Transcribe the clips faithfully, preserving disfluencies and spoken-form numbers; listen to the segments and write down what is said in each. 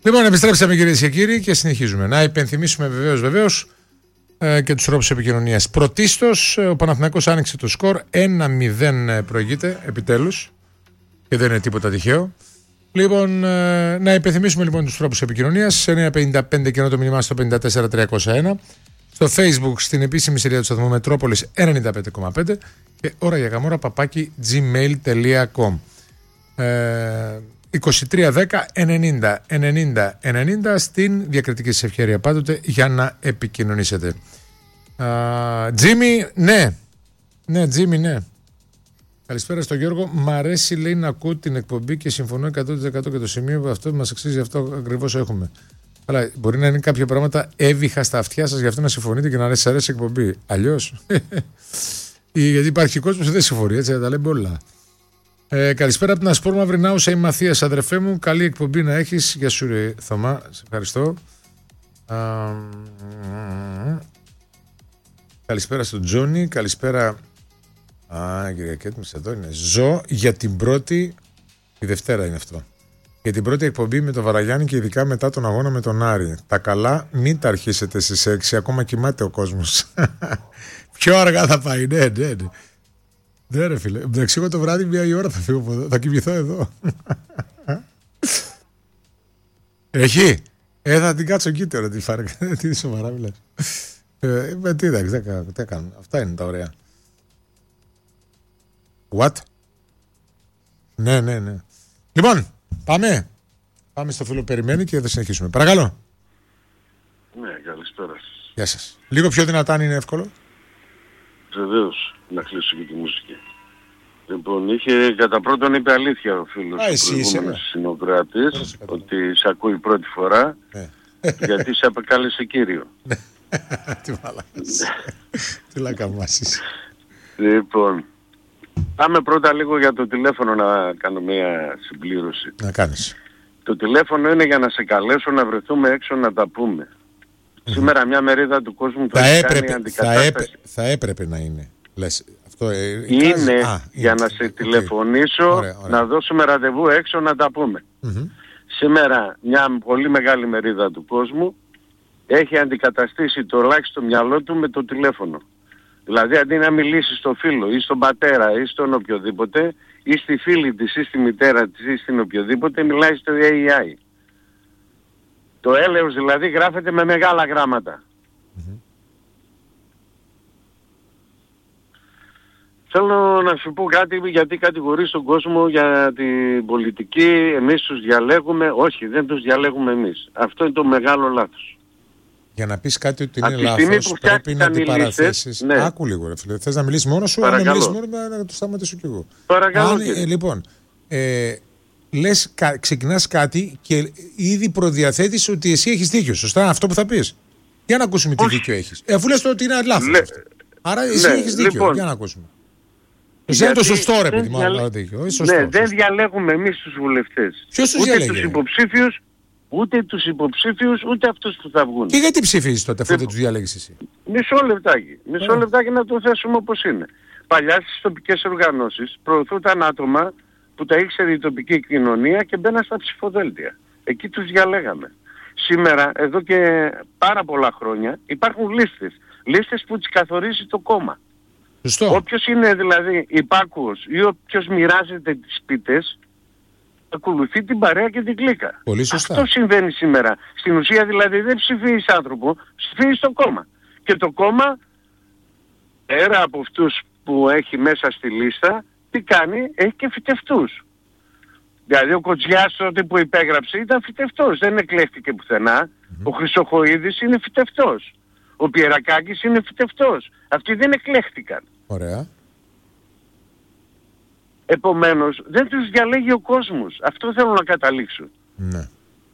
Λοιπόν, επιστρέψαμε κυρίες και κύριοι και συνεχίζουμε. Να υπενθυμίσουμε βεβαίως, βεβαίως ε, και τους τρόπους επικοινωνίας. Πρωτίστως, ο Παναθηναϊκός άνοιξε το σκορ. ένα μηδέν προηγείται, επιτέλους. Και δεν είναι τίποτα τυχαίο. Λοιπόν, ε, να υπενθυμίσουμε λοιπόν τους τρόπους επικοινωνίας. εννιά πενήντα πέντε και το μήνυμα στο πέντε τέσσερα τριακόσια ένα. Στο Facebook, στην επίσημη σελίδα του σταθμού Μετρόπολης ενενήντα πέντε κόμμα πέντε. Και ώρα για γαμόρα παπάκι gmail τελεία com. Ε, είκοσι τρία δέκα ενενήντα ενενήντα ενενήντα στην διακριτική σας ευκαιρία πάντοτε για να επικοινωνήσετε. Τζίμι, ναι. Ναι, Τζίμι, ναι. Καλησπέρα στον Γιώργο. Μ' αρέσει, λέει, να ακούω την εκπομπή και συμφωνώ εκατό τοις εκατό και το σημείο που αυτό μας αξίζει, αυτό ακριβώς έχουμε. Αλλά μπορεί να είναι κάποια πράγματα έβυχα στα αυτιά σας, γι' αυτό να συμφωνείτε και να αρέσει, αρέσει η εκπομπή. Αλλιώς. Γιατί υπάρχει κόσμος που δεν συμφωνεί, έτσι, τα λέμε όλα. Ε, καλησπέρα από την Ασπόρ Μαυρινάουσα, η Μαθίας, αδερφέ μου. Καλή εκπομπή να έχεις. Γεια σου, ρε Θωμά. Σε ευχαριστώ. Α, καλησπέρα στον Τζόνι. Καλησπέρα. Α, κυρία Κέτμης, εδώ είναι. Ζω για την πρώτη. Η Δευτέρα είναι αυτό. Για την πρώτη εκπομπή με τον Βαραγιάννη και ειδικά μετά τον αγώνα με τον Άρη. Τα καλά, μην τα αρχίσετε στις έξι. Ακόμα κοιμάται ο κόσμος. Πιο αργά θα πάει, ναι, ναι, ναι. Ναι, ρε φίλε. Εντάξει, εγώ το βράδυ μία η ώρα θα φύγω από εδώ. Θα κοιμηθώ εδώ. Έχει. Ε, θα την κάτσω εκεί τώρα τη φάρκα. Τι σοβαρά μιλάς. Ε, με τι, εντάξει, τι κάνω. Αυτά είναι τα ωραία. What? Ναι, ναι, ναι. Λοιπόν, πάμε. Πάμε στο φίλο περιμένει και θα συνεχίσουμε. Παρακαλώ. Ναι, καλησπέρα σας. Γεια σας. Λίγο πιο δυνατά αν είναι εύκολο. Βεβαίως, να κλείσω και τη μουσική. Λοιπόν, είχε κατά πρώτον είπε αλήθεια ο φίλος Α, ο εσύ προηγούμενος συνοκράτης, ότι σε ακούει πρώτη φορά, ναι. Γιατί σε απεκάλεσε κύριο. Τι μαλάκας. Τι λακαμάσεις. Λοιπόν, πάμε πρώτα λίγο για το τηλέφωνο να κάνω μια συμπλήρωση. Να κάνεις. Το τηλέφωνο είναι για να σε καλέσω να βρεθούμε έξω να τα πούμε. Mm-hmm. Σήμερα μια μερίδα του κόσμου το θα έχει έπρεπε, κάνει αντικατάσταση. Θα, έπρεπε, θα έπρεπε να είναι. Λες, αυτό, ε, είναι Α, για είναι. να σε Okay. τηλεφωνήσω, ωραία, ωραία. να δώσουμε ραντεβού έξω να τα πούμε. Mm-hmm. Σήμερα μια πολύ μεγάλη μερίδα του κόσμου έχει αντικαταστήσει το ελάχιστο μυαλό του με το τηλέφωνο. Δηλαδή αντί να μιλήσει στο φίλο ή στον πατέρα ή στον οποιοδήποτε ή στη φίλη της ή στη μητέρα της ή στην οποιοδήποτε, μιλάει στο έι άι. Το έλεος δηλαδή γράφεται με μεγάλα γράμματα. Mm-hmm. Θέλω να σου πω κάτι, γιατί κατηγορείς τον κόσμο για την πολιτική, εμείς τους διαλέγουμε. Όχι, δεν τους διαλέγουμε εμείς. Αυτό είναι το μεγάλο λάθος. Για να πεις κάτι ότι είναι λάθος, πρέπει να αντιπαραθέσεις. Ναι. Άκου λίγο, ρε φίλε. Θες να μιλήσεις μόνος σου, αν μιλήσεις μόνος να, να το σταματήσω κι εγώ. Παρακαλώ. Αν, ε, λοιπόν, ε, λες, κα, ξεκινάς κάτι και ήδη προδιαθέτεις ότι εσύ έχεις δίκιο. Σωστά, αυτό που θα πεις. Για να ακούσουμε τι δίκιο έχεις. Ε, αφού λες το ότι είναι λάθος. Λε... Άρα εσύ ναι, έχεις δίκιο. Λοιπόν, για να ακούσουμε. Εσύ είναι το σωστό, ρε παιδί μου. Διαλέ... Ναι, δεν διαλέγουμε εμείς τους βουλευτές. Ποιος τους ούτε διαλέγει? Τους υποψήφιους, ούτε τους υποψήφιους, ούτε αυτούς που θα βγουν. Και γιατί ψηφίζεις τότε, αφού δεν τους διαλέγεις εσύ? Μισό λεπτάκι. Μισό λεπτάκι να το θέσουμε όπως είναι. Παλιά στις τοπικές οργανώσεις προωθούνταν άτομα που τα ήξερε η τοπική κοινωνία και μπαίναν στα ψηφοδέλτια. Εκεί τους διαλέγαμε. Σήμερα, εδώ και πάρα πολλά χρόνια, υπάρχουν λίστες. Λίστες που τις καθορίζει το κόμμα. Σωστό. Όποιος είναι δηλαδή υπάκουος ή όποιος μοιράζεται τις πίτες, ακολουθεί την παρέα και την κλίκα. Πολύ σωστά. Αυτό συμβαίνει σήμερα. Στην ουσία δηλαδή δεν ψηφίζεις άνθρωπο, ψηφίζεις το κόμμα. Και το κόμμα, πέρα από αυτούς που έχει μέσα στη λίστα, τι κάνει, έχει και φυτευτούς. Δηλαδή ο Κοτζιάς τότε που υπέγραψε ήταν φυτευτός, δεν εκλέχτηκε πουθενά. Mm-hmm. Ο Χρυσοχοΐδης είναι φυτευτός. Ο Πιερακάκης είναι φυτευτός. Αυτοί δεν εκλέχτηκαν. Ωραία. Επομένως δεν τους διαλέγει ο κόσμος. Αυτό θέλω να καταλήξω. Ναι.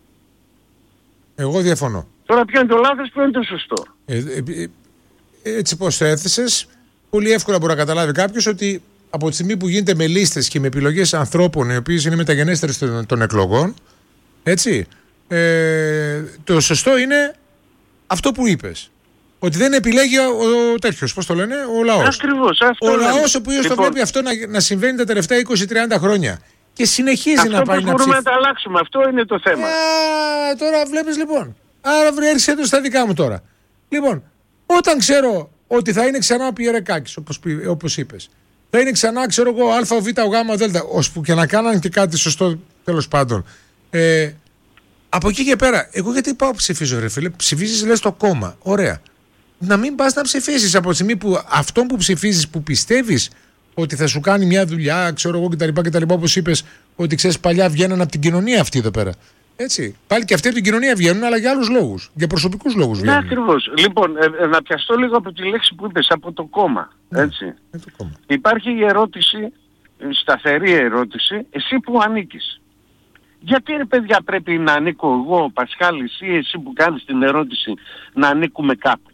Εγώ διαφωνώ. Τώρα ποιο είναι το λάθος, ποιο είναι το σωστό. Ε, ε, ε, έτσι πως το έθεσες, πολύ εύκολα μπορεί να καταλάβει κάποιος ότι από τη στιγμή που γίνεται με λίστες και με επιλογές ανθρώπων οι οποίοι είναι μεταγενέστερες των, των εκλογών, έτσι, ε, το σωστό είναι αυτό που είπες. Ότι δεν επιλέγει ο, ο τέτοιος, πώς το λένε, ο λαός. Ακριβώς, αυτό ο λέμε. λαός ο οποίος λοιπόν το βλέπει αυτό να, να συμβαίνει τα τελευταία είκοσι με τριάντα χρόνια. και συνεχίζει αυτό να πάει να ψηφίσει. Αυτό μπορούμε να τα αλλάξουμε, αυτό είναι το θέμα. Α, τώρα βλέπεις λοιπόν. Άρα έρχεσαι εδώ στα δικά μου τώρα. Λοιπόν, όταν ξέρω ότι θα είναι ξανά ο Πιερεκάκης, όπως, όπως είπες, θα είναι ξανά, ξέρω εγώ, Α, Β, Γ, Δ, ώσπου και να κάναν και κάτι σωστό, τέλος πάντων. Ε, από εκεί και πέρα, εγώ γιατί πάω ψηφίζω, ρε φίλε, ψηφίζεις, λες, το κόμμα. Ωραία. Να μην πας να ψηφίσεις από τη στιγμή που αυτόν που ψηφίζεις, που πιστεύεις ότι θα σου κάνει μια δουλειά, ξέρω εγώ κτλ. κτλ όπως είπες, ότι ξέρεις, παλιά βγαίναν από την κοινωνία αυτή εδώ πέρα. Έτσι. Πάλι και αυτοί από την κοινωνία βγαίνουν, αλλά για άλλους λόγους. Για προσωπικούς λόγους βγαίνουν. Ναι, ακριβώς. Λοιπόν, ε, ε, να πιαστώ λίγο από τη λέξη που είπες, από το κόμμα. Έτσι. Ναι, το κόμμα. Υπάρχει η ερώτηση, η σταθερή ερώτηση, εσύ που ανήκεις. Γιατί ρε παιδιά πρέπει να ανήκω εγώ, ο Πασχάλης, ή εσύ που κάνεις την ερώτηση, να ανήκουμε κάπου?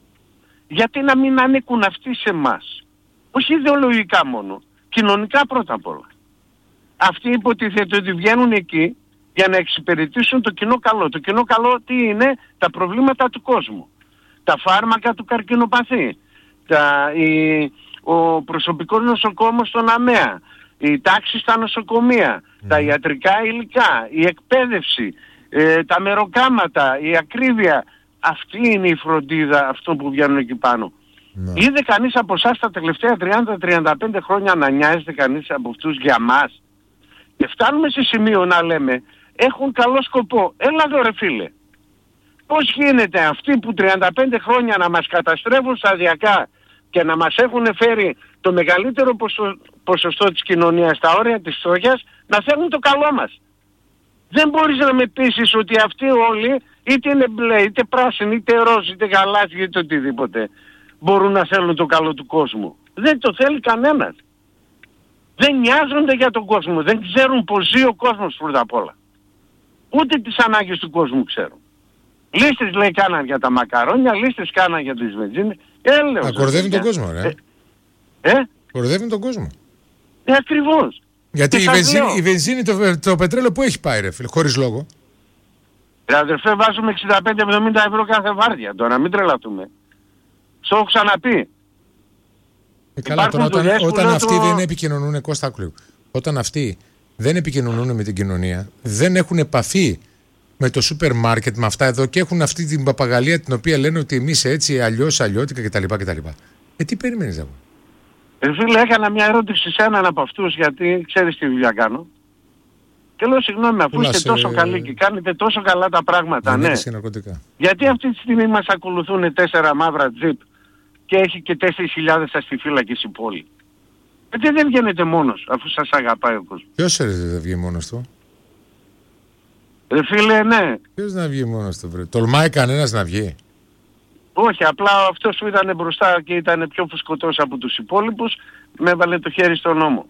Γιατί να μην ανήκουν αυτοί σε εμάς? Όχι ιδεολογικά μόνο, κοινωνικά πρώτα απ' όλα. Αυτοί υποτίθεται ότι βγαίνουν εκεί για να εξυπηρετήσουν το κοινό καλό. Το κοινό καλό τι είναι? Τα προβλήματα του κόσμου. Τα φάρμακα του καρκινοπαθή. Τα, η, ο προσωπικός νοσοκόμος στον ΑΜΕΑ. Η τάξη στα νοσοκομεία. Mm. Τα ιατρικά υλικά. Η εκπαίδευση. Ε, τα μεροκάματα. Η ακρίβεια. Αυτή είναι η φροντίδα αυτών που βγαίνουν εκεί πάνω. Mm. Είδε κανείς από εσάς τα τελευταία τριάντα με τριάντα πέντε χρόνια να νοιάζεται κανείς από αυτούς για μας? Και φτάνουμε σε σημείο να λέμε έχουν καλό σκοπό. Έλα εδώ ρε φίλε. Πώς γίνεται αυτοί που τριάντα πέντε χρόνια να μας καταστρέφουν σταδιακά και να μας έχουν φέρει το μεγαλύτερο ποσο, ποσοστό της κοινωνίας στα όρια της φτώχειας, να θέλουν το καλό μας? Δεν μπορείς να με πείσεις ότι αυτοί όλοι, είτε είναι μπλε, είτε πράσινοι, είτε ροζ, είτε γαλάζιοι, είτε οτιδήποτε, μπορούν να θέλουν το καλό του κόσμου. Δεν το θέλει κανένας. Δεν νοιάζονται για τον κόσμο. Δεν ξέρουν πως ζει ο κόσμος πρώτα απ' όλα. Ούτε τις ανάγκες του κόσμου ξέρουν. Λίστες λέει κάναν για τα μακαρόνια, λίστες κάναν για τις βενζίνες. Έλεος. Ακορδεύουν τον κόσμο, ρε. Ε? ε? Κορδεύουν τον κόσμο. Ε, ακριβώς. Γιατί η βενζίνη, η βενζίνη το, το πετρέλαιο που έχει πάει ρε φίλε, χωρίς λόγο. Ρε αδερφέ, βάζουμε εξήντα πέντε με εβδομήντα ευρώ κάθε βάρδια τώρα, μην τρελαθούμε. Στο έχω ξαναπεί. Ε, καλά, τώρα, όταν, όταν αυτοί το... δεν επικοινωνούν, Κώστα Κλου, όταν αυτοί δεν επικοινωνούν με την κοινωνία, δεν έχουν επαφή με το σούπερ μάρκετ, με αυτά εδώ και έχουν αυτή την παπαγαλία την οποία λένε ότι εμείς έτσι, αλλιώς, αλλιώτικα κτλ. κτλ. Ε, τι περιμένεις από? Ε, φίλε, έκανα μια ερώτηση σε έναν από αυτούς, γιατί ξέρεις τι δουλειά κάνω. Και λέω συγγνώμη, αφού είστε σε... τόσο καλοί και κάνετε τόσο καλά τα πράγματα, ναι. Γιατί αυτή τη στιγμή μας ακολουθούν τέσσερα μαύρα τζιπ και έχει και τέσσερις χιλιάδες αστιφύλακες η πόλη? Γιατί δεν βγαίνετε μόνος, αφού σας αγαπάει ο κόσμος? Ποιος δεν βγει μόνος του? Ρε φίλε, ναι. Ποιος να βγει μόνος του, βρε? Τολμάει κανένας να βγει? Όχι, απλά αυτός που ήταν μπροστά και ήταν πιο φουσκωτός από τους υπόλοιπους, με έβαλε το χέρι στον νόμο.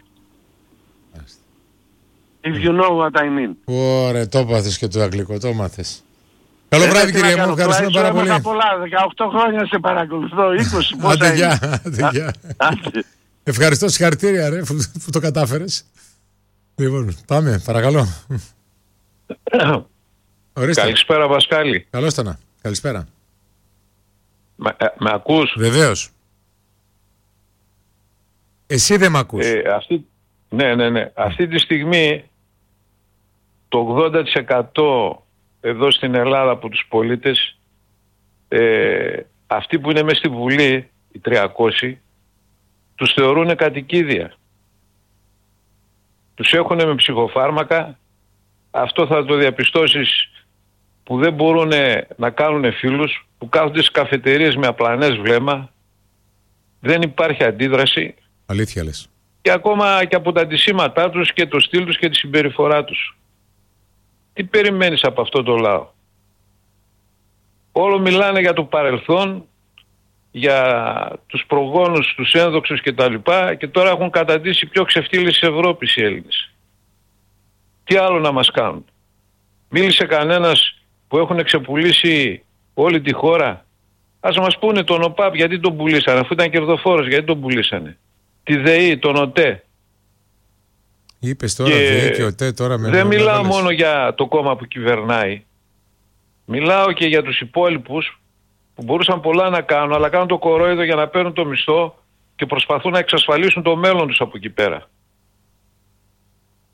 If you know what I mean. Ωραία, το πάθες και το αγγλικό, το μάθες. Καλό ε, βράδυ κυρία μου, ευχαριστούμε πάρα πολύ. Έμαθα πολλά, δεκαοκτώ χρόνια σε παρακολουθώ, είκοσι πόσα άντε, γεια, άντε, γεια. Ευχαριστώ, συγχαρητήρια ρε, που, που το κατάφερες. Λοιπόν, πάμε, παρακαλώ. Καλησπέρα Πασκάλη. Καλώς τα να, καλησπέρα. Με, ε, με ακούς? Βεβαίως. Εσύ δεν με ακούς? Ε, αυτή, ναι, ναι, ναι. Αυτή τη στιγμή το ογδόντα τοις εκατό εδώ στην Ελλάδα από τους πολίτες, ε, αυτοί που είναι μέσα στη Βουλή, οι τριακόσιοι, τους θεωρούν κατοικίδια. Τους έχουν με ψυχοφάρμακα. Αυτό θα το διαπιστώσεις που δεν μπορούν να κάνουν φίλους, που κάθονται στις καφετερίες με απλανές βλέμμα. Δεν υπάρχει αντίδραση. Αλήθεια λες. Και ακόμα και από τα αντισήματά τους και το στυλ τους και τη συμπεριφορά τους. Τι περιμένεις από αυτό το λαό? Όλο μιλάνε για το παρελθόν, για τους προγόνους, τους ένδοξους κτλ. Και τώρα έχουν καταντήσει πιο ξεφτύλες της Ευρώπης οι Έλληνες. Τι άλλο να μας κάνουν? Μίλησε κανένας που έχουν ξεπουλήσει όλη τη χώρα? Ας μας πούνε τον ΟΠΑΠ γιατί τον πουλήσανε, αφού ήταν κερδοφόρος, γιατί τον πουλήσανε? Τη ΔΕΗ, τον ΟΤΕ. Είπες τώρα ΔΕΗ και ΟΤΕ τώρα με... Δεν μιλάω μόνο για το κόμμα που κυβερνάει. Μιλάω και για τους υπόλοιπους που μπορούσαν πολλά να κάνουν, αλλά κάνουν το κορόιδο για να παίρνουν το μισθό και προσπαθούν να εξασφαλίσουν το μέλλον τους από εκεί πέρα.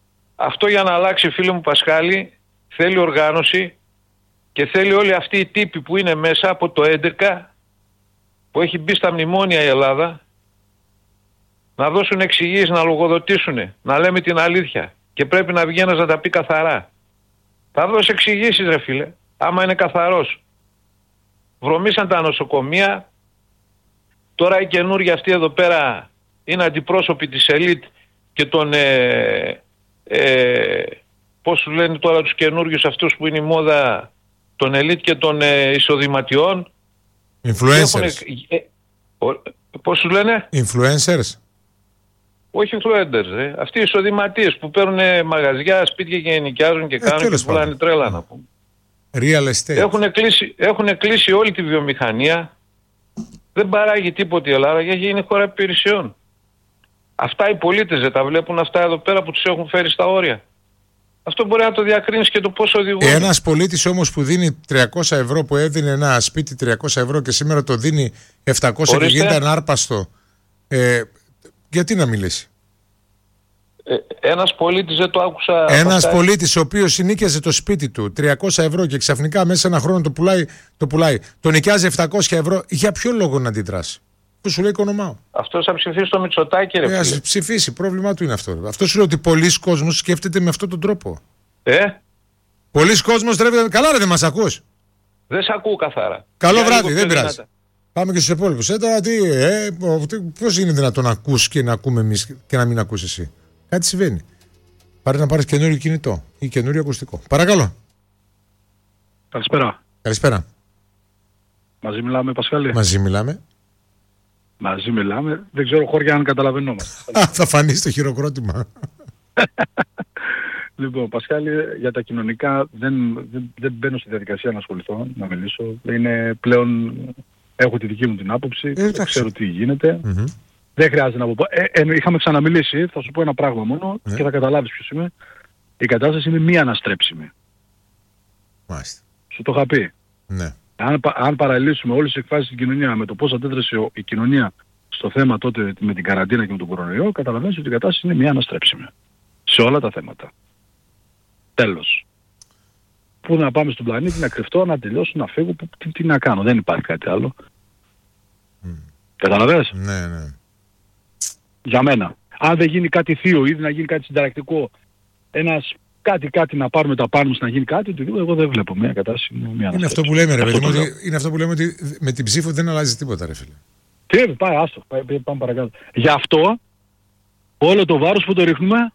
αυτό για να αλλάξει, φίλε μου Πασχάλη, θέλει οργάνωση και θέλει όλοι αυτοί οι τύποι που είναι μέσα από το έντεκα, που έχει μπει στα μνημόνια η Ελλάδα, να δώσουν εξηγήσεις, να λογοδοτήσουν, να λέμε την αλήθεια. Και πρέπει να βγει ένας να τα πει καθαρά. Θα δώσει εξηγήσεις, ρε φίλε, άμα είναι καθαρός. Βρωμήσαν τα νοσοκομεία. Τώρα οι καινούργοι αυτοί εδώ πέρα είναι αντιπρόσωποι της ελίτ και των ε, ε, πώς σου λένε τώρα τους καινούργιους αυτούς που είναι η μόδα των ελίτ και των ε, εισοδηματιών. Influencers. Έχουνε, ε, ο, πώς σου λένε? Influencers. Όχι influencers, ε. Αυτοί οι εισοδηματίες που παίρνουν μαγαζιά, σπίτια και νοικιάζουν και ε, κάνουν και πουλάνε τρέλα, να πούμε. Real estate. Έχουν κλείσει, έχουν κλείσει όλη τη βιομηχανία. Δεν παράγει τίποτε η Ελλάδα γιατί είναι χώρα υπηρεσιών. Αυτά οι πολίτες δεν τα βλέπουν αυτά εδώ πέρα που τους έχουν φέρει στα όρια. Αυτό μπορεί να το διακρίνεις και το πόσο οδηγούν. Ένας πολίτης όμως που δίνει τριακόσια ευρώ, που έδινε ένα σπίτι τριακόσια ευρώ και σήμερα το δίνει επτακόσια και γίνεται ανάρπαστο, ε, γιατί να μιλήσει? Ε, ένας πολίτης, δεν το άκουσα. Ένας πολίτης ο οποίος συνίκιαζε το σπίτι του τριακόσια ευρώ και ξαφνικά μέσα σε ένα χρόνο το πουλάει, το πουλάει, το νοικιάζει επτακόσια ευρώ, για ποιο λόγο να αντιδράσει? Που σου λέει οικονομάω. Αυτός θα ψηφίσει το Μητσοτάκη, ρε. Ε, ας ψηφίσει, πρόβλημά του είναι αυτό. Αυτό σου λέει ότι πολλοί κόσμος σκέφτεται με αυτόν τον τρόπο. Ε? Πολλοί κόσμος τρέφεται. Καλά, ρε, δεν μας ακούς? Δεν σε ακούω καθαρά. Καλό Για βράδυ, λίγο δεν πιο πειράζει. δυνατά. Πάμε και στους υπόλοιπους. Ε, τώρα τι, ε, πώς είναι δυνατόν να ακούς και να ακούμε εμείς και να μην ακούς εσύ? Κάτι συμβαίνει. Πάρε να πάρεις καινούριο κινητό ή καινούριο ακουστικό. Παρακαλώ. Καλησπέρα. Καλησπέρα. Μαζί μιλάμε, Πασχάλη. Μαζί μιλάμε. Μαζί μιλάμε. Δεν ξέρω, χώρια, αν καταλαβαίνόμαστε. Θα φανεί στο χειροκρότημα. Λοιπόν, Πασχάλη, για τα κοινωνικά δεν, δεν, δεν μπαίνω στη διαδικασία να ασχοληθώ, να μιλήσω. Είναι πλέον, έχω τη δική μου την άποψη, ε, ξέρω τι γίνεται. Mm-hmm. Δεν χρειάζεται να πω. Ε, ε, είχαμε ξαναμιλήσει, θα σου πω ένα πράγμα μόνο ναι. και θα καταλάβεις ποιος είμαι. Η κατάσταση είναι μη αναστρέψιμη. Μάλιστα. Σου το είχα πει. Ναι. Αν, αν παραλύσουμε όλες τις εκφάσεις στην κοινωνία με το πώς αντέδρασε η κοινωνία στο θέμα τότε με την καραντίνα και με τον κορονοϊό, καταλαβαίνεις ότι η κατάσταση είναι μη αναστρέψιμη. Σε όλα τα θέματα. Τέλος. Πού να πάμε στον πλανήτη, να κρυφτώ, να τελειώσω, να φύγω, που, τι, τι να κάνω, δεν υπάρχει κάτι άλλο. Mm. Καταλαβαίνεις. Ναι, ναι. Για μένα. Αν δεν γίνει κάτι θείο ή να γίνει κάτι συνταρακτικό, ένας κάτι κάτι να πάρουμε τα πάνω μας να γίνει κάτι, το εγώ δεν βλέπω μια κατάσταση. Μια είναι αυτό που λέμε, ρε παιδί μου, ότι, είναι αυτό που λέμε ότι με την ψήφο δεν αλλάζει τίποτα, ρε φίλε. Τι, πάει, άστο, πάει, πάμε παρακάτω. Γι' αυτό όλο το βάρος που το ρίχνουμε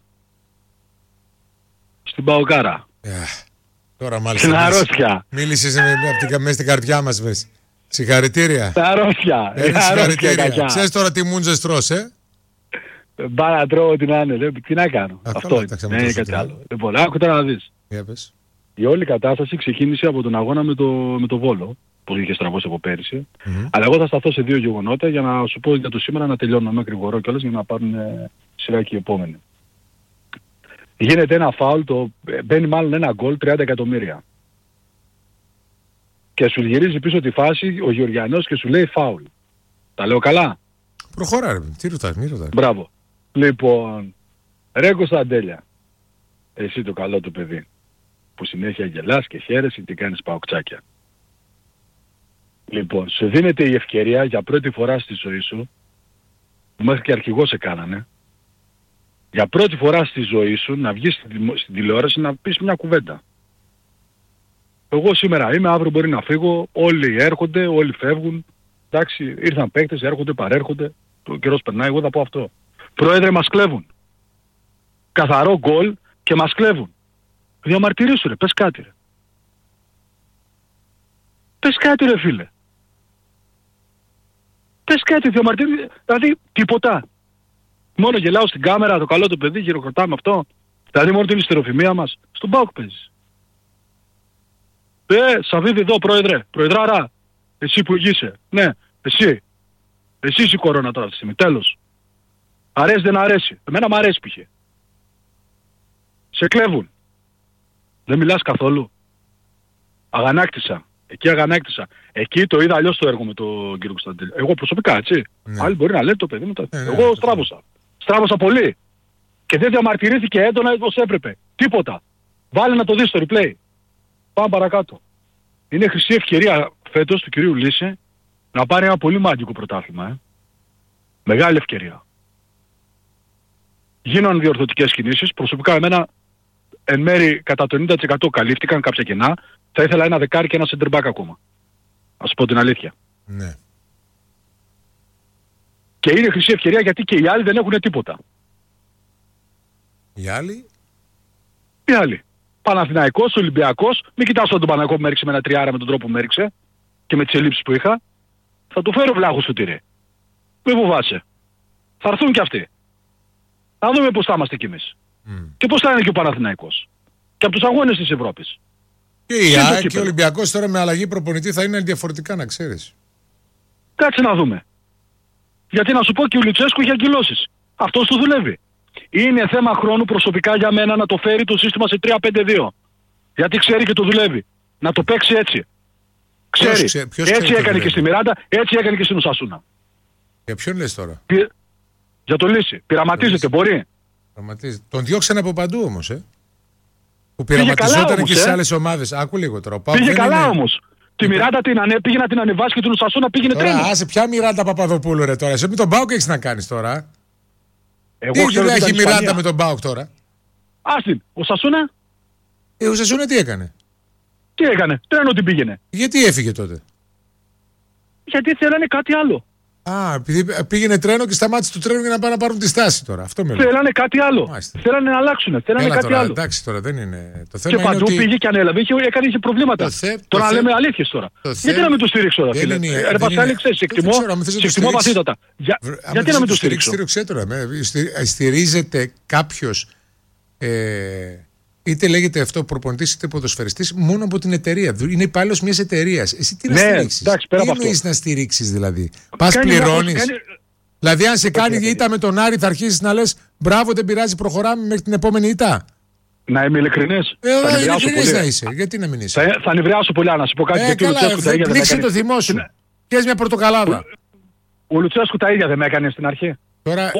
στην Παοκάρα. Yeah. Τώρα μάλιστα. Στην αρρώστια. Μίλησες μέσα στην καρδιά μας, μες. Συγχαρητήρια. Στην αρρώστια. Συγχαρητήρια. Ξέρεις τώρα τι μούντζες τρως, ε? Μπα να τρώω ό,τι να είναι. Τι να κάνω. Α, αυτό είναι. Δεν είναι κάτι άλλο. Λοιπόν, άκου τώρα να δεις. Yeah, η όλη κατάσταση ξεκίνησε από τον αγώνα με το, με το Βόλο, που είχε στραβώσει από πέρυσι. Mm-hmm. Αλλά εγώ θα σταθώ σε δύο γεγονότα για να σου πω για το σήμερα, να τελειώνω με γρηγορό κιόλας για να πάρουν ε, σειρά και οι επόμενοι. Γίνεται ένα φάουλ, το, μπαίνει μάλλον ένα γκολ τριάντα εκατομμύρια. Και σου γυρίζει πίσω τη φάση ο Γεωργιανός και σου λέει φάουλ. Τα λέω καλά? Προχώρα, ρε. Τι ρωτάς, μη ρωτάς. Μπράβο. Λοιπόν, ρε Κωνσταντέλια, εσύ το καλό του παιδί, που συνέχεια γελάς και χαίρεσαι και κάνεις παοκτσάκια. Λοιπόν, σου δίνεται η ευκαιρία για πρώτη φορά στη ζωή σου, που μέχρι και αρχηγό σε κάνανε, για πρώτη φορά στη ζωή σου να βγεις στην, στην τηλεόραση να πεις μια κουβέντα. Εγώ σήμερα είμαι, αύριο μπορεί να φύγω, όλοι έρχονται, όλοι φεύγουν, εντάξει, ήρθαν παίκτες, έρχονται, παρέρχονται, ο καιρός περνάει, εγώ θα πω αυτό. Πρόεδρε, μας κλέβουν. Καθαρό γκολ και μας κλέβουν. Διαμαρτυρήσου ρε, πες κάτι ρε. Πες κάτι ρε φίλε. Πες κάτι, διαμαρτυρήσου. Δηλαδή τίποτα. Μόνο γελάω στην κάμερα, το καλό το παιδί, χειροκροτάμε αυτό. Δηλαδή μόνο την ιστεροφημία μας. Στον ΠΑΟΚ παίζεις. Ε, Σαββίδη εδώ πρόεδρε, προεδράρα. Εσύ που ηγείσαι. Ναι, εσύ. Εσύ είσαι η κορώνα τώρα αυτή τη στιγμή. Τέλος. Αρέσει δεν αρέσει. Εμένα μου αρέσει π.χ. Σε κλέβουν. Δεν μιλάς καθόλου. Αγανάκτησα. Εκεί αγανάκτησα. Εκεί το είδα αλλιώς το έργο με τον κύριο Κωνσταντέλη. Εγώ προσωπικά, έτσι. Ναι. Άλλοι μπορεί να λέει το παιδί μου. Τα... Ναι, ναι, Εγώ ναι, στράβωσα. Ναι. Στράβωσα πολύ. Και δεν διαμαρτυρήθηκε έντονα όπως έπρεπε. Τίποτα. Βάλε να το δεις στο replay. Πάμε παρακάτω. Είναι χρυσή ευκαιρία φέτος του κυρίου Λύση να πάρει ένα πολύ μαγικό πρωτάθλημα. Ε. Μεγάλη ευκαιρία. Γίνανε διορθωτικές κινήσεις. Προσωπικά εμένα εν μέρη κατά το ενενήντα τοις εκατό καλύφθηκαν κάποια κενά. Θα ήθελα ένα δεκάρι και ένα center back ακόμα. Να σου πω την αλήθεια. Ναι. Και είναι χρυσή ευκαιρία γιατί και οι άλλοι δεν έχουν τίποτα. Οι άλλοι? Οι άλλοι. Παναθηναϊκός, Ολυμπιακός. Μην κοιτάς τον Παναθηναϊκό που με έριξε με ένα τριάρα με τον τρόπο που με έριξε και με τις ελλείψεις που είχα. Θα του φέρω βλάχο στο τυρί. Μην φοβάσαι. Θα έρθουν κι αυτοί. Θα δούμε πώς θα είμαστε κι εμείς. Mm. Και πώς θα είναι και ο Παναθηναϊκός. Και από τους αγώνες της Ευρώπης. Και η ΑΕΚ και ο Ολυμπιακός τώρα με αλλαγή προπονητή θα είναι διαφορετικά, να ξέρεις. Κάτσε να δούμε. Γιατί να σου πω και ο Λουτσέσκου έχει αγκυλώσεις. Αυτός του δουλεύει. Είναι θέμα χρόνου προσωπικά για μένα να το φέρει το σύστημα σε τρία πέντε δύο. Γιατί ξέρει και το δουλεύει. Να το παίξει έτσι. Ξέρει. Ποιος ξέ, ποιος έτσι έκανε και στη Μιράντα, έτσι έκανε και στην Οσασούνα. Για ποιον λες τώρα? Πη... Για το Λύση. Πειραματίζεται, μπορεί. Πειραματίζεται. Τον διώξανε από παντού όμως, ε. Που πειραματιζόταν και στις ε? άλλες ομάδες. Άκου λίγο τώρα. Πήγε καλά είναι... όμως. Τη Μιράντα την ανε... πήγε να την ανεβάσει και την Οσασούνα πήγαινε τώρα, τρένο. Άσε ποια Μιράντα Παπαδοπούλου ρε τώρα. Εσύ με τον Μπάουκ έχεις να κάνεις τώρα. Εγώ τι δουλειά έχει η Μιράντα με τον Μπάουκ τώρα? Άστιν, ο Σασούνα. Ε, ο Σασούνα τι έκανε? Τι έκανε, τρένο την πήγαινε. Γιατί έφυγε τότε? Γιατί θέλανε κάτι άλλο. Α, επειδή πήγαινε τρένο και σταμάτησε το τρένο για να πάνε να πάρουν τη στάση τώρα. Αυτό με θέλανε κάτι άλλο. Μάλιστα. Θέλανε να αλλάξουν. Θέλανε Έλα κάτι τώρα, άλλο. Εντάξει τώρα δεν είναι. Το θέμα και παντού είναι ότι... πήγε και ανέλαβε. Είχε, έκανε είχε προβλήματα. Το θε, τώρα να λέμε αλήθειες τώρα. Το γιατί θε... να μην το στηρίξω τώρα, φίλε. Ρε Πασχάλη, ξέρεις, εκτιμώ βαθύτατα. Γιατί να μην το στηρίξω. Στηρίζεται κάποιος. Είτε λέγεται αυτό προπονητής είτε ποδοσφαιριστής μόνο από την εταιρεία. Είναι υπάλληλος μιας εταιρείας. Εσύ τι να ναι, στηρίξεις? Εντάξει, τι εννοείς να στηρίξεις δηλαδή? Πας πληρώνεις. Κάνει... Δηλαδή αν σε κάνει ήττα με τον Άρη θα αρχίσεις να λες μπράβο δεν πειράζει προχωράμε μέχρι την επόμενη ήττα. Να είμαι ειλικρινής. Ε, θα ειλικρινής να είσαι. Γιατί να μην είσαι? Θα, θα νευριάσω πολύ να σου πω κάτι. Ε, καλά, πνίξε το θυμό σου. Πιες μια πορτοκαλάδα. Ο Λουτσέσκου τα ίδια δεν με έκανε στην αρχή. Τώρα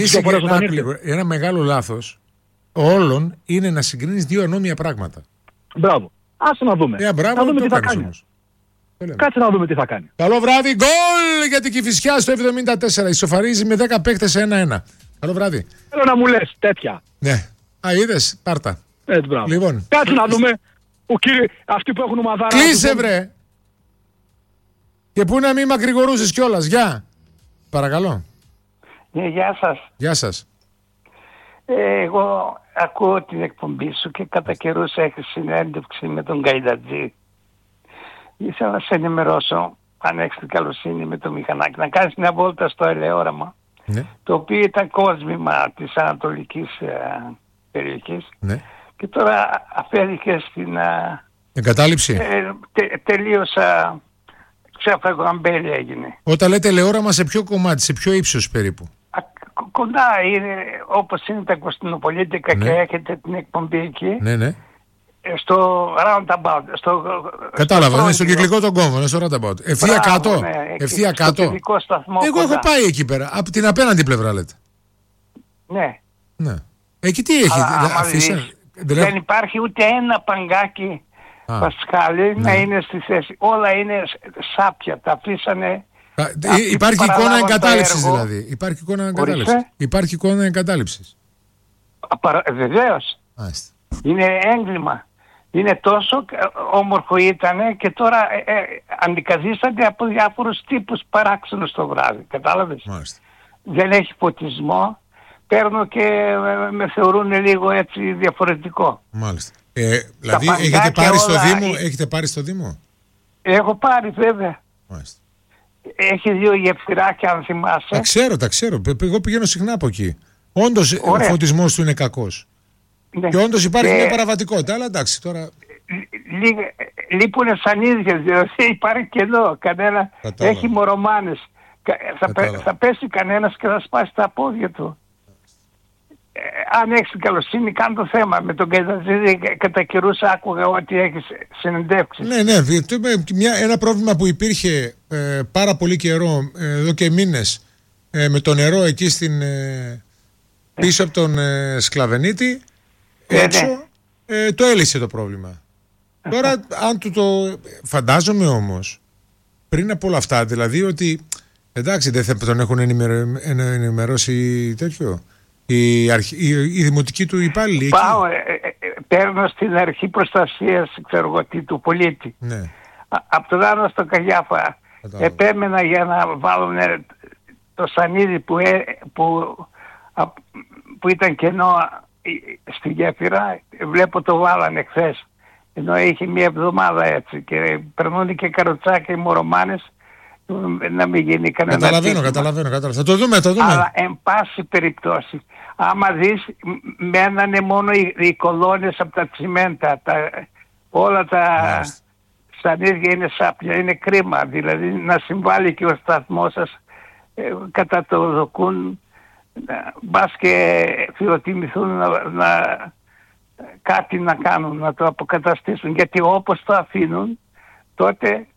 ένα μεγάλο λάθος όλων είναι να συγκρίνεις δύο ανώμια πράγματα. Μπράβο. Άσε να δούμε. Ε, μπράβο, να δούμε τι θα κάνει. Όμως. Κάτσε να δούμε τι θα κάνει. Καλό βράδυ. Γκολ για την Κηφισιά στο εβδομήντα τέσσερα. Ισοφαρίζει με δέκα παίκτες σε ένα ένα. Καλό βράδυ. Θέλω να μου λες τέτοια. Ναι. Α, είδες. Πάρτα. Έτσι, μπράβο. Λοιπόν. Κάτσε να δούμε. Ο κύριε, αυτοί που έχουν ομαδάρα. Κλείσε βρε. Και πού να μην μακρηγορούσες κιόλας. Γεια. Παρακαλώ. Ναι, γεια σας. Γεια σας. Ε, εγώ ακούω την εκπομπή σου και κατά καιρούς έχει συνέντευξη με τον Γκαϊντατζή. Ήθελα να σε ενημερώσω, αν έχεις την καλοσύνη με το μηχανάκι, να κάνεις μια βόλτα στο ελαιόραμα, ναι. Το οποίο ήταν κόσμημα της ανατολικής ε, περιοχής, ναι. Και τώρα αφέθηκε στην ε, εγκατάλειψη. Ε, τε, τελείωσα, ξέφαγω αμπέλη έγινε. Όταν λέτε ελαιόραμα, σε ποιο κομμάτι, σε ποιο ύψος περίπου? Κοντά είναι όπως είναι τα Κωνσταντινοπολίτικα, ναι. Και έχετε την εκπομπή εκεί. Ναι, ναι. Στο roundabout. Στο, κατάλαβα, είναι στον κυκλικό τον κόμβο, είναι στο roundabout. Ευθεία κάτω. Ναι, ευθεία κάτω. Σταθμό, εγώ κοντά. Έχω πάει εκεί πέρα, από την απέναντι πλευρά λέτε. Ναι. Ναι. Εκεί τι έχει, α, αφήσα, δεν έχω... υπάρχει ούτε ένα παγκάκι, α, Πασχάλη, ναι. Να είναι στη θέση. Όλα είναι σάπια, τα αφήσανε. Υπάρχει εικόνα εγκατάλειψης δηλαδή. Υπάρχει εικόνα εγκατάλειψης. Υπάρχει εικόνα εγκατάλειψης. Βεβαίως. Είναι έγκλημα. Είναι τόσο όμορφο ήταν και τώρα ε, ε, αντικαθίστανται από διάφορους τύπους παράξενους το βράδυ. Κατάλαβες. Μάλιστα. Δεν έχει φωτισμό. Παίρνω και ε, με θεωρούν λίγο έτσι διαφορετικό. Μάλιστα. Ε, δηλαδή έχετε πάρει, στο Δήμο, έχετε πάρει στο Δήμο. Έχω πάρει βέβαια. Μάλιστα. Έχει δύο γεφυράκια αν θυμάσαι. Τα ξέρω, τα ξέρω. Εγώ πηγαίνω συχνά από εκεί. Όντως ο φωτισμός του είναι κακός. Ναι. Και όντως υπάρχει και... μια παραβατικότητα, αλλά εντάξει τώρα... Λείπουν σανίδιες, δηλαδή υπάρχει και εδώ. Κανένα... Έχει μορομάνες. Θα, πέ... θα πέσει κανένας και θα σπάσει τα πόδια του. Ε, αν έχεις την καλοσύνη, κάνει το θέμα. Με τον Καϊτατζίδη κατά καιρούς άκουγα ότι έχεις συνεντεύξεις. Ναι, ναι. Μια, ένα πρόβλημα που υπήρχε ε, πάρα πολύ καιρό, ε, εδώ και μήνες, ε, με το νερό εκεί στην... Ε, πίσω από τον ε, Σκλαβενίτη, Ναι, έξω, ναι. ε, το έλυσε το πρόβλημα. Τώρα, αν του το. Φαντάζομαι όμως, πριν από όλα αυτά, δηλαδή ότι. Εντάξει, δεν θα τον έχουν ενημερω- ενημερώσει τέτοιο. Η, αρχή, η, η δημοτική του υπάλληλη. Πάω, ε, ε, ε, παίρνω στην αρχή προστασίας, ξέρω εγώ τι, του πολίτη. Ναι. Α, από τον Άνω στον Καγιάφα Κατάλαβα. επέμενα για να βάλουν ε, το σανίδι που, ε, που, α, που ήταν κενό ε, στη γέφυρα. Βλέπω το βάλανε χθες. Ενώ είχε μια εβδομάδα έτσι και περνούν και καροτσάκια οι μορομάνες να μην γίνει κανένα. Καταλαβαίνω, τύχημα. καταλαβαίνω, καταλαβαίνω. Θα το δούμε, θα το δούμε. Αλλά εν πάση περιπτώσει, άμα δεις, μ- μένανε μόνο οι, οι κολόνες από τα τσιμέντα. Τα, όλα τα Μάλιστα. σανίδια είναι σάπια, είναι κρίμα. Δηλαδή να συμβάλλει και ο σταθμός σας ε, κατά το δοκούν, να- μπας και φιλοτιμηθούν να, να, κάτι να κάνουν, να το αποκαταστήσουν. Γιατί όπως το αφήνουν, τότε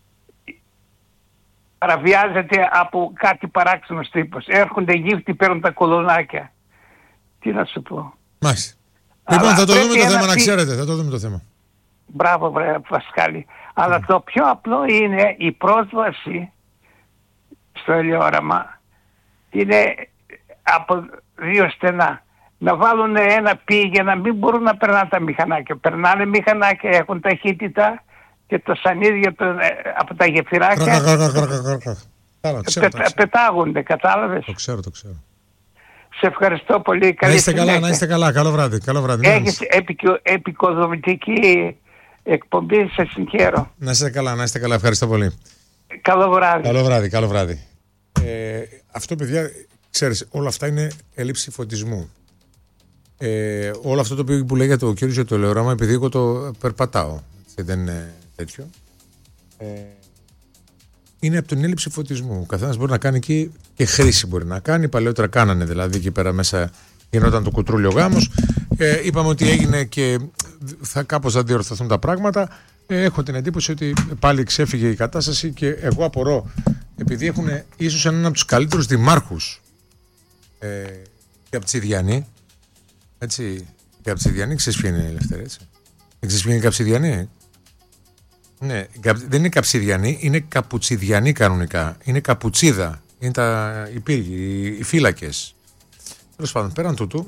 παραβιάζεται από κάτι παράξενος τύπος. Έρχονται γύφτοι, παίρνουν τα κολονάκια. Τι να σου πω. Μάλιστα. Αλλά Λοιπόν, θα το πρέπει δούμε το ένα θέμα, να πι- ξέρετε. Θα το δούμε το θέμα. Μπράβο, βρε Πασκάλη. Αλλά το πιο απλό είναι η πρόσβαση στο ελαιόραμα είναι από δύο στενά. Να βάλουν ένα πι για να μην μπορούν να περνάνε τα μηχανάκια. Περνάνε μηχανάκια, έχουν ταχύτητα και τα σανίδια των- ε, από τα γεφυράκια Κρα, κρα, κρα, κρα, κρα, κρα. Καλά, ξέρω, το πετα- ξέρω. πετάγονται, κατάλαβες. Το ξέρω, το ξέρω. Σε ευχαριστώ πολύ. Να Καλή είστε καλά, συνέχεια. να είστε καλά. Καλό βράδυ. Καλό βράδυ. Έχεις επικο- επικοδομητική εκπομπή, σε συγχαίρω. Να είστε καλά, να είστε καλά. Ευχαριστώ πολύ. Καλό βράδυ. Καλό βράδυ, καλό βράδυ. Ε, αυτό, παιδιά, ξέρεις, όλα αυτά είναι έλλειψη φωτισμού. Ε, όλο αυτό το οποίο που λέγεται ο κύριος για το ελαιόραμα, επειδή εγώ το περπατάω, έτσι, δεν είναι τέτοιο, ε, είναι από την έλλειψη φωτισμού. Ο καθένας μπορεί να κάνει εκεί και χρήση μπορεί να κάνει. Παλαιότερα κάνανε, δηλαδή εκεί πέρα μέσα γινόταν το κουτρούλιο γάμος. Ε, είπαμε ότι έγινε και θα κάπως θα διορθωθούν τα πράγματα. Ε, έχω την εντύπωση ότι πάλι ξέφυγε η κατάσταση και εγώ απορώ, επειδή έχουν ίσως έναν από τους καλύτερους δημάρχους ε, και από Τσιδιανή, έτσι, και από Τσιδιανή, ξέρεις ποια είναι η Ελευθερία, έτσι. Δεν ξέρεις ποια είναι η Καψιδιανή. Ναι, δεν είναι Καψιδιανή, είναι Καπουτσιδιανή κανονικά. Είναι Καπουτσίδα. Είναι τα οι πύργοι, οι φύλακες. Τέλος πάντων, πέραν τούτου,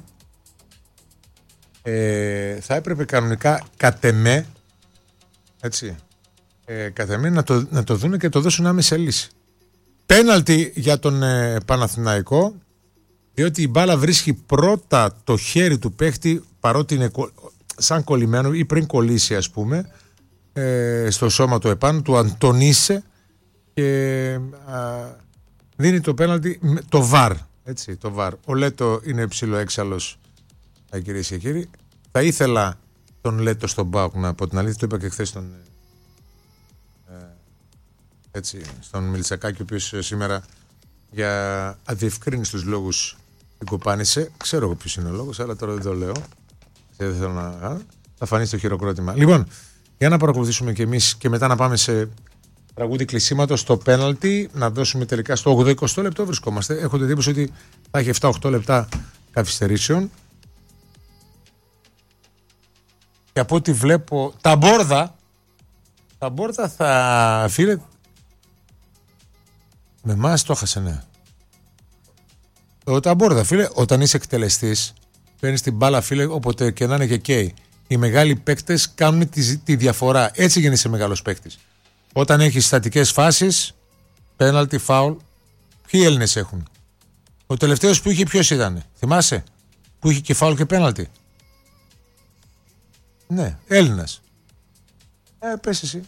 ε, θα έπρεπε κανονικά κατ' εμέ, έτσι, ε, κατ' εμέ να το, να το δουν και το δώσουν άμεσα λύση. Πέναλτι για τον ε, Παναθηναϊκό, διότι η μπάλα βρίσκει πρώτα το χέρι του παίχτη, παρότι είναι κο- σαν κολλημένο ή πριν κολλήσει, ας πούμε, ε, στο σώμα του επάνω, του αντωνίσε και α, δίνει το πέναλτι με το βαρ. Έτσι, το βαρ. Ο Λέτο είναι ψηλό έξαλλος, κυρίες και κύριοι. Θα ήθελα τον Λέτο στον ΠΑΟΚ, να πω την αλήθεια, το είπα και χθες στον, ε, έτσι, στον Μιλτσακάκη, ο οποίος σήμερα για αδιευκρίνιστους λόγους την κοπάνισε. Ξέρω εγώ ποιος είναι ο λόγος, αλλά τώρα δεν το λέω. Δεν θέλω να... Α, θα φανεί στο χειροκρότημα. Λοιπόν, για να παρακολουθήσουμε κι εμείς και μετά να πάμε σε τραγούδι κλεισίματος στο πέναλτι, να δώσουμε τελικά στο ογδοηκοστό λεπτό βρισκόμαστε. Έχω την εντύπωση ότι θα έχει επτά οκτώ λεπτά καθυστερήσεων. Και από ό,τι βλέπω, τα μπόρδα, τα μπόρδα θα, φίλε, με εμάς το έχασε, ναι. Το ταμπόρδα, φίλε, όταν είσαι εκτελεστής, παίρνεις την μπάλα, φίλε, όποτε και να είναι και καίει. Οι μεγάλοι παίκτες κάνουν τη, τη διαφορά. Έτσι γίνεσαι μεγάλος παίκτης. Όταν έχεις στατικές φάσεις, πέναλτι, φάουλ, ποιοι Έλληνες έχουν? Ο τελευταίος που είχε ποιος ήταν? Θυμάσαι? Που είχε και φάουλ και πέναλτι. Ναι, Έλληνας. Ε, πες εσύ.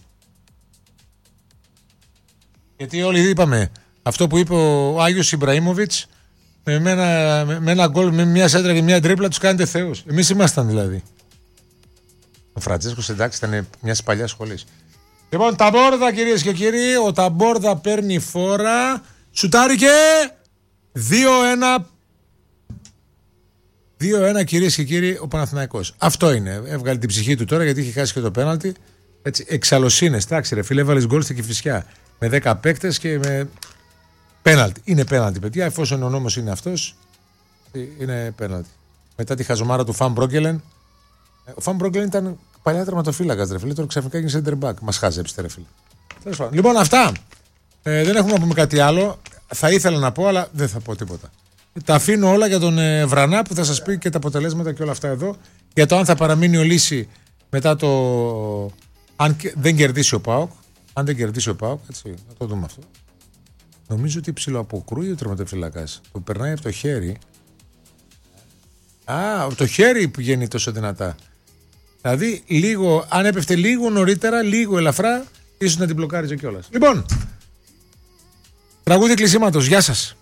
Γιατί όλοι είπαμε αυτό που είπε ο Άγιος Ιμπραήμοβιτς, με ένα, με ένα γκολ, με μια σέντρα και μια τρίπλα τους κάνετε θεούς. Εμείς ήμασταν δηλαδή. Ο Φραντζέσκος, εντάξει, ήταν μιας παλιάς σχολής. Λοιπόν, Ταμπόρδα, κυρίες και κύριοι, ο Ταμπόρδα παίρνει φόρα, σουτάρηκε δύο ένα. δύο ένα, κυρίες και κύριοι, ο Παναθηναϊκός. Αυτό είναι. Έβγαλε την ψυχή του τώρα γιατί είχε χάσει και το πέναλτι. Έτσι, εξαλωσίνες. Εντάξει, ρε φίλε, έβαλες γκολ στη Κηφισιά. Με δέκα παίκτες και με πέναλτι. Είναι πέναλτι, παιδιά, εφόσον ο νόμος είναι αυτός. Είναι πέναλτι. Μετά τη χαζομάρα του Φαν Μπρόγκελεν. Ο Φαν Μπρόγκελεν ήταν παλιά τερματοφύλακας, ρε φίλε. Τώρα ξαφνικά έγινε center back. Μας χάζεψε, ρε φίλε. Λοιπόν, αυτά. Ε, δεν έχουμε να πούμε κάτι άλλο. Θα ήθελα να πω, αλλά δεν θα πω τίποτα. Τα αφήνω όλα για τον ε, Βρανά που θα σας πει και τα αποτελέσματα και όλα αυτά εδώ. Για το αν θα παραμείνει ο Λύση μετά το. Αν δεν κερδίσει ο ΠΑΟΚ. Αν δεν κερδίσει ο ΠΑΟΚ, έτσι, να το δούμε αυτό. Νομίζω ότι ψιλοαποκρούει ο τερματοφύλακας. Το περνάει από το χέρι. Α, από το χέρι που βγαίνει τόσο δυνατά. Δηλαδή, λίγο, αν έπεφτε λίγο νωρίτερα, λίγο ελαφρά, ίσως να την μπλοκάριζε κιόλας. Λοιπόν, τραγούδι κλεισίματος. Γεια σας.